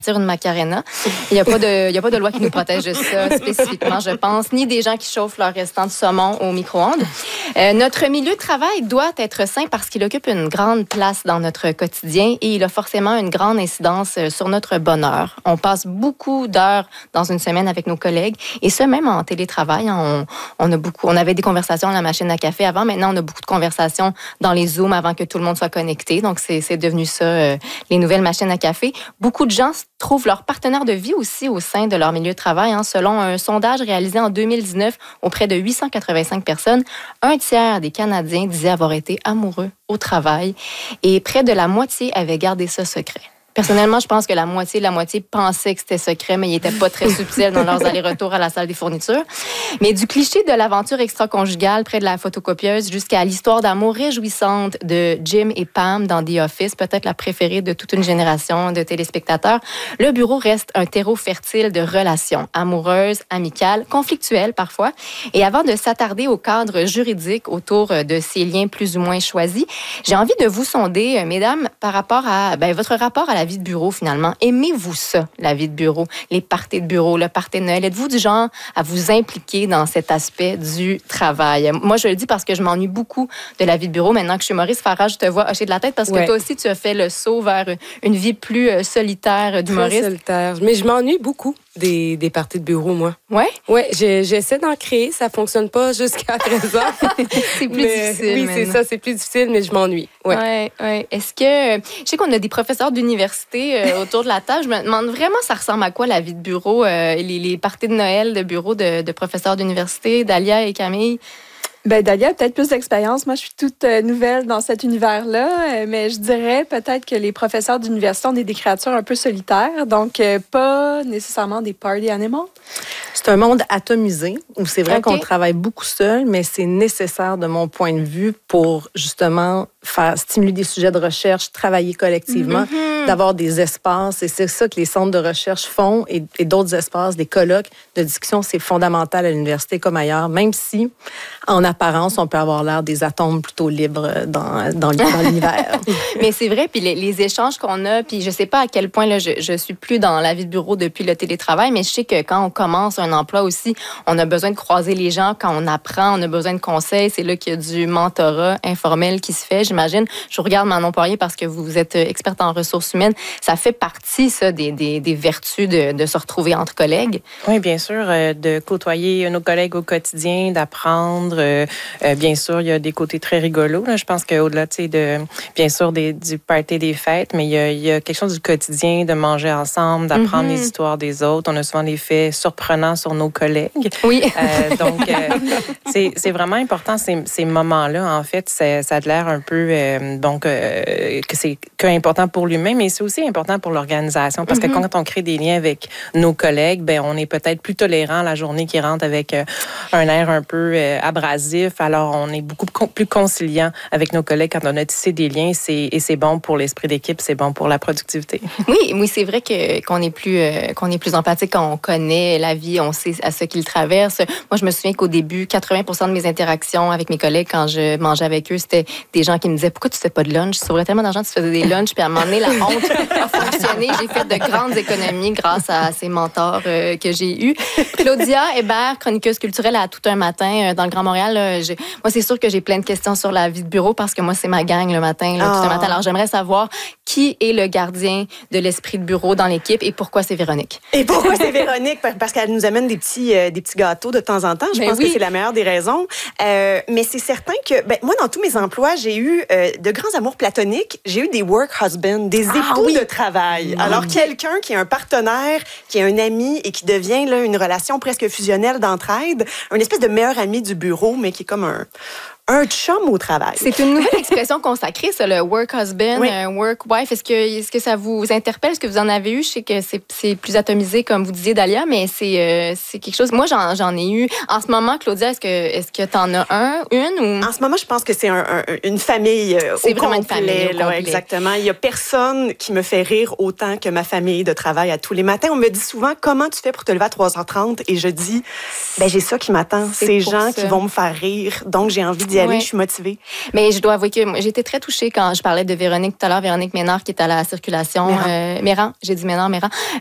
une Macarena. Il n'y a pas de loi qui nous protège de ça spécifiquement, je pense, ni des gens qui chauffent leur restant de saumon au micro-ondes. Notre milieu de travail doit être sain parce qu'il occupe une grande place dans notre quotidien et il a forcément une grande incidence sur notre bonheur. On passe beaucoup d'heures dans une semaine avec nos collègues et ce, même en télétravail. On avait des conversations à la machine à café avant. Maintenant, on a beaucoup de conversations dans les Zooms avant que tout le monde soit connecté. Donc, c'est devenu ça, les nouvelles machines à café. Beaucoup de gens trouvent leur partenaire de vie aussi au sein de leur milieu de travail. Selon un sondage réalisé en 2019 auprès de 885 personnes, un tiers des Canadiens disaient avoir été amoureux au travail et près de la moitié avaient gardé ça secret. Personnellement, je pense que la moitié pensait que c'était secret, mais ils n'étaient pas très subtils dans leurs allers-retours à la salle des fournitures. Mais du cliché de l'aventure extra-conjugale près de la photocopieuse jusqu'à l'histoire d'amour réjouissante de Jim et Pam dans The Office, peut-être la préférée de toute une génération de téléspectateurs, le bureau reste un terreau fertile de relations amoureuses, amicales, conflictuelles parfois. Et avant de s'attarder au cadre juridique autour de ces liens plus ou moins choisis, j'ai envie de vous sonder, mesdames, par rapport à votre rapport à la vie de bureau, finalement. Aimez-vous ça, la vie de bureau, les parties de bureau, le party de Noël? Êtes-vous du genre à vous impliquer dans cet aspect du travail? Moi, je le dis parce que je m'ennuie beaucoup de la vie de bureau. Maintenant que je suis Maurice Farage, je te vois hocher de la tête parce que toi aussi, tu as fait le saut vers une vie plus solitaire d'humoriste. Très solitaire. Mais je m'ennuie beaucoup des parties de bureau, moi. Ouais? Ouais, j'essaie d'en créer. Ça fonctionne pas jusqu'à présent. C'est plus difficile. Oui, c'est ça. C'est plus difficile, mais je m'ennuie. Ouais. Est-ce que... Je sais qu'on a des professeurs d'université autour de la table. Je me demande vraiment, ça ressemble à quoi la vie de bureau, les parties de Noël de bureau de professeurs d'université, Dalia et Camille? Dalia a peut-être plus d'expérience. Moi, je suis toute nouvelle dans cet univers-là, mais je dirais peut-être que les professeurs d'université ont des créatures un peu solitaires, donc pas nécessairement des party animals. C'est un monde atomisé où c'est vrai qu'on travaille beaucoup seul, mais c'est nécessaire de mon point de vue pour justement faire stimuler des sujets de recherche, travailler collectivement, d'avoir des espaces. Et c'est ça que les centres de recherche font et d'autres espaces, des colloques de discussion, c'est fondamental à l'université comme ailleurs, même si en apparence, on peut avoir l'air des atomes plutôt libres dans l'univers. Mais c'est vrai, puis les échanges qu'on a, puis je sais pas à quel point là, je suis plus dans la vie de bureau depuis le télétravail, mais je sais que quand on commence un emploi aussi, on a besoin de croiser les gens. Quand on apprend, on a besoin de conseils. C'est là qu'il y a du mentorat informel qui se fait, j'imagine. Je vous regarde Manon Poirier parce que vous êtes experte en ressources humaines. Ça fait partie, ça, des vertus de se retrouver entre collègues. Oui, bien sûr, de côtoyer nos collègues au quotidien, d'apprendre. Bien sûr, il y a des côtés très rigolos. Là. Je pense qu'au-delà, bien sûr, du party des fêtes, mais il y a quelque chose du quotidien, de manger ensemble, d'apprendre les histoires des autres. On a souvent des faits surprenants sur nos collègues. Oui. Donc, c'est vraiment important, ces moments-là. En fait, ça a l'air un peu, que c'est important pour l'humain, mais c'est aussi important pour l'organisation. Parce que quand on crée des liens avec nos collègues, on est peut-être plus tolérant la journée qui rentre avec un air un peu abrasif. Alors, on est beaucoup plus conciliant avec nos collègues quand on a tissé des liens. Et c'est bon pour l'esprit d'équipe, c'est bon pour la productivité. Oui, c'est vrai qu'on est plus empathique quand on connaît la vie, on sait à ce qu'ils traversent. Moi, je me souviens qu'au début, 80% de mes interactions avec mes collègues quand je mangeais avec eux, c'était des gens qui me disaient « Pourquoi tu fais pas de lunch? Tu sauverais tellement d'argent, tu faisais des lunchs. » Puis à un moment donné, la honte a fonctionné. J'ai fait de grandes économies grâce à ces mentors que j'ai eus. Claudia Hébert, chroniqueuse culturelle à Tout un matin dans le Grand Montréal. Moi, c'est sûr que j'ai plein de questions sur la vie de bureau parce que moi, c'est ma gang le matin, Tout un matin. Alors, j'aimerais savoir qui est le gardien de l'esprit de bureau dans l'équipe et pourquoi c'est Véronique? Et pourquoi c'est Véronique? Parce qu'elle nous amène des petits gâteaux de temps en temps. Je pense que c'est la meilleure des raisons. Mais c'est certain que, moi, dans tous mes emplois, j'ai eu de grands amours platoniques. J'ai eu des work husbands, des époux de travail. Alors, quelqu'un qui est un partenaire, qui est un ami et qui devient là, une relation presque fusionnelle d'entraide, une espèce de meilleur ami du bureau, mais qui est comme un chum au travail. C'est une nouvelle expression consacrée, ça, le work husband, work wife. Est-ce que ça vous interpelle? Est-ce que vous en avez eu? Je sais que c'est plus atomisé, comme vous disiez, Dalia, mais c'est quelque chose... Moi, j'en ai eu. En ce moment, Claudia, est-ce que t'en as une? Ou... En ce moment, je pense que c'est une famille c'est vraiment une famille là, exactement. Il y a personne qui me fait rire autant que ma famille de travail à tous les matins. On me dit souvent, comment tu fais pour te lever à 3h30? Et je dis, j'ai ça qui m'attend. Ces gens qui vont me faire rire. Donc, j'ai envie d'y aller, je suis motivée. Mais je dois avouer que j'ai été très touchée quand je parlais de Véronique tout à l'heure, Véronique Ménard qui est à la circulation. Méran, j'ai dit Ménard.